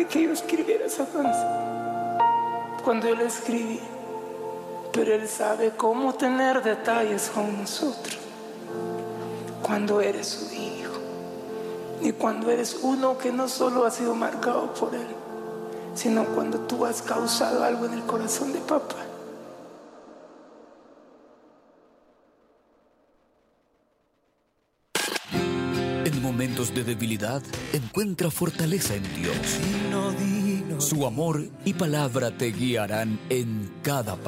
que yo escribiera esa canción cuando yo la escribí. Pero Él sabe cómo tener detalles con nosotros cuando eres su hijo y cuando eres uno que no solo ha sido marcado por Él, sino cuando tú has causado algo en el corazón de papá. En momentos de debilidad, encuentra fortaleza en Dios. Su amor y palabra te guiarán en cada paso.